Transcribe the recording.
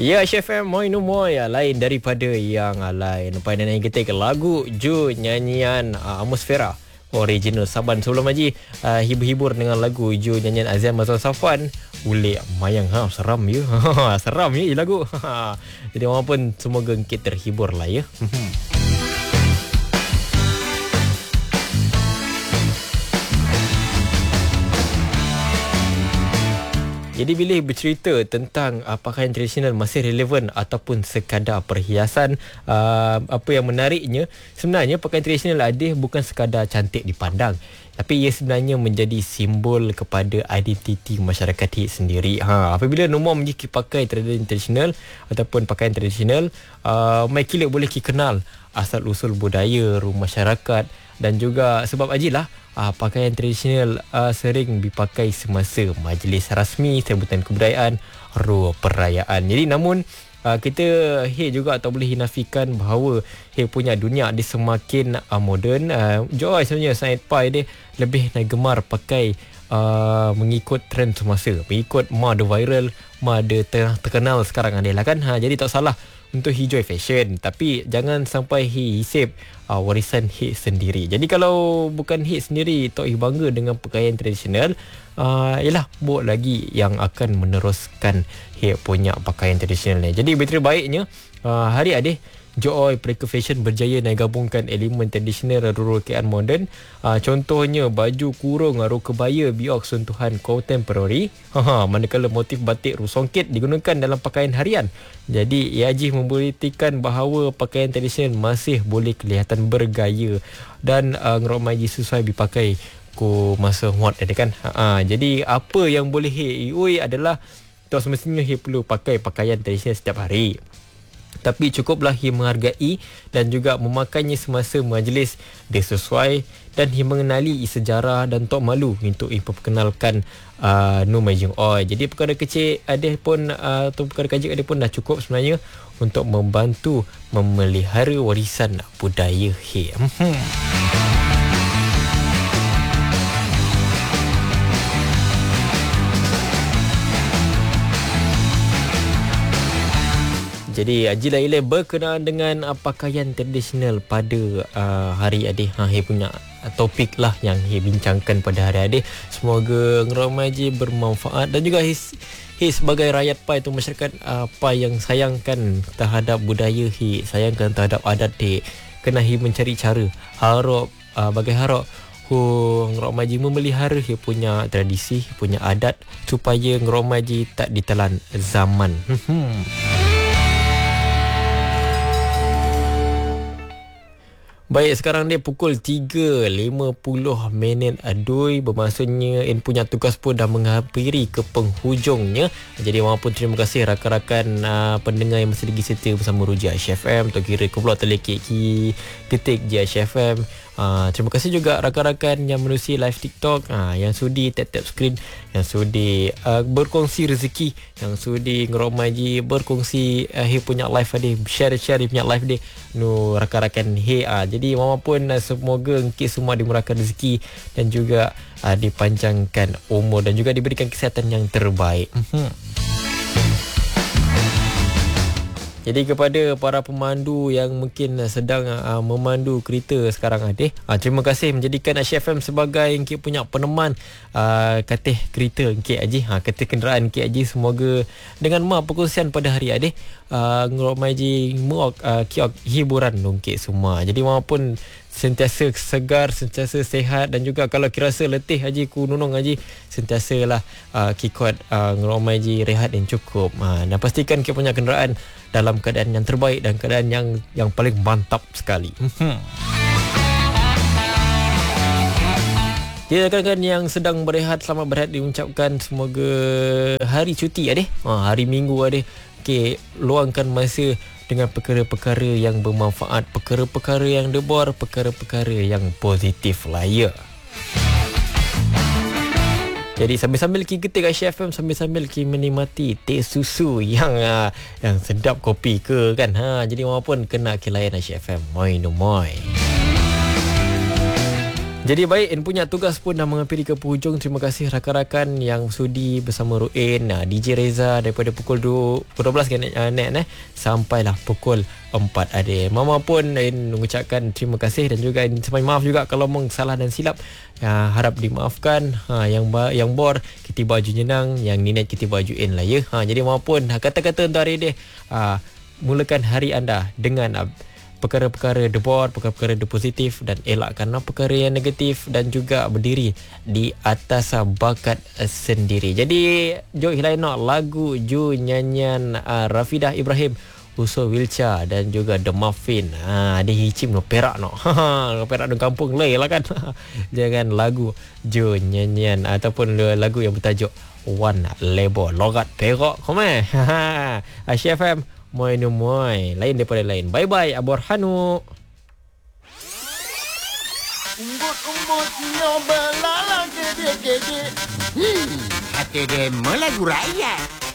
Ya, Chef M, moi no moi. Lain daripada yang lain. Lepas dan yang kita ke lagu Ju nyanyian Atmosfera original Saban. Sebelum Haji hibur-hibur dengan lagu Ju nyanyian Azam Mazal Safwan. Ulik mayang seram ya. Seram ya lagu. Jadi orang pun semoga kita terhibur lah ya. Jadi bila bercerita tentang pakaian tradisional masih relevan ataupun sekadar perhiasan, apa yang menariknya sebenarnya pakaian tradisional ada bukan sekadar cantik dipandang, tapi ia sebenarnya menjadi simbol kepada identiti masyarakat sendiri. Apabila nombor menjadi pakai tradisional ataupun pakaian tradisional, mai kilik boleh kenal asal usul budaya rumah masyarakat. Dan juga sebab ajilah pakaian tradisional sering dipakai semasa majlis rasmi, sambutan kebudayaan, perayaan. Jadi namun kita juga tak boleh hinafikan bahawa punya dunia dia semakin moden. Joy sebenarnya Said Pai dia lebih nak gemar pakai mengikut trend semasa, mengikut ada viral, ada terkenal sekarang adalah kan. Jadi tak salah untuk enjoy fashion, tapi jangan sampai hisip warisan sendiri. Jadi kalau bukan sendiri tak bangga dengan pakaian tradisional, ialah buat lagi yang akan meneruskan punya pakaian tradisional ni. Jadi betul baiknya hari ada Joy Pereka Fashion berjaya nak gabungkan elemen tradisional dan rural-rural moden. Contohnya baju kurung kebaya biok sentuhan contemporary. Manakala motif batik rusongkit digunakan dalam pakaian harian. Jadi Haji membuktikan bahawa pakaian tradisional masih boleh kelihatan bergaya dan ngerok maji sesuai dipakai ku masa hot ada kan. Jadi apa yang boleh adalah tak semestinya perlu pakai pakaian tradisional setiap hari, tapi cukuplah menghargai dan juga memakainya semasa majlis dia sesuai dan mengenali sejarah dan tak malu untuk memperkenalkan Majing Oi. Jadi perkara kecil ada pun atau perkara kecil ada pun dah cukup sebenarnya untuk membantu memelihara warisan budaya Jadi Haji Laila berkenaan dengan pakaian tradisional pada hari Adih. Punya topik lah yang bincangkan pada hari Adih. Semoga ngeramai je bermanfaat dan juga sebagai rakyat Pai tu, masyarakat Pai yang sayangkan terhadap budaya sayangkan terhadap adat kena mencari cara harap bagai harap ngeramai je memelihara punya tradisi, punya adat supaya ngeramai je tak ditelan zaman. Baik, sekarang dia pukul 3.50 adui. Bermaksudnya punya tugas pun dah menghampiri ke penghujungnya. Jadi walaupun terima kasih rakan-rakan pendengar yang masih lagi setia bersama Ruja HFM. Tak kira ke pula terlekit ketik JHFM. Terima kasih juga rakan-rakan yang menerusi live TikTok, yang sudi tap-tap skrin, yang sudi berkongsi rezeki, yang sudi ngeromai je berkongsi punya live dia, share punya live dia rakan-rakan jadi walaupun semoga semua dimurahkan rezeki dan juga dipanjangkan umur dan juga diberikan kesihatan yang terbaik. Jadi kepada para pemandu yang mungkin sedang memandu kereta sekarang terima kasih menjadikan HFM sebagai punya peneman katih kereta Haji, katih kenderaan Haji. Semoga dengan perkongsian pada hari ngeromai je kiok hiburan semua. Jadi walaupun sentiasa segar, sentiasa sehat dan juga kalau kirasa letih Haji ku nunung Haji, sentiasalah kikot ngeromai je rehat yang cukup, dan pastikan kita punya kenderaan dalam keadaan yang terbaik dan keadaan yang paling mantap sekali. Jadi rakan-rakan yang sedang berehat, selamat berehat diucapkan. Semoga hari cuti hari Minggu luangkan masa dengan perkara-perkara yang bermanfaat, perkara-perkara yang debar, perkara-perkara yang positif lah ya. Jadi sambil-sambil kita ketik kat HFM, sambil-sambil kita menikmati teh susu yang sedap, kopi ke kan. Jadi walaupun kena layan HFM, moi no moi. Jadi baik, In punya tugas pun dah menghampiri ke penghujung. Terima kasih rakan-rakan yang sudi bersama Ruin, DJ Reza daripada pukul 12 kan Net sampailah pukul 4 ada. Mama pun In mengucapkan terima kasih dan juga In sampai maaf juga kalau salah dan silap. Harap dimaafkan. Yang bor kita baju jenang, yang Ninet kita baju In lah ya. Jadi Mama pun kata-kata untuk hari ini, mulakan hari anda dengan perkara-perkara debor, perkara-perkara positif dan elakkanlah perkara yang negatif dan juga berdiri di atas bakat sendiri. Jadi jom hilain lagu Ju nyanyian Rafidah Ibrahim, Usul Wilca dan juga The Muffin. Dia hicim no perak no. Perak di kampung lah kan. Jangan lagu Ju nyanyian ataupun lagu yang bertajuk One Lebo Logat Perak komen. Asia FM Moy no moy, lain daripada lain. Bye-bye Abor Hanu. Umbut-umbut nyoba lala gede-gede. Hati dia melagu rakyat.